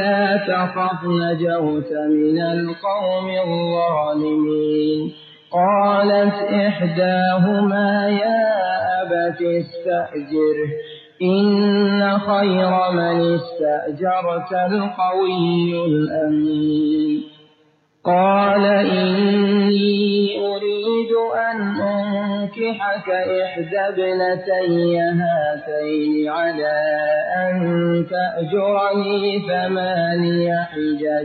لا تخف نجوت من القوم الظالمين. قالت إحداهما يا أبت استأجره إن خير من استأجرت القوي الأمين. قال إني أريد أن أنكحك إحدى ابنتي هاتين على أن تأجرني 8 حجج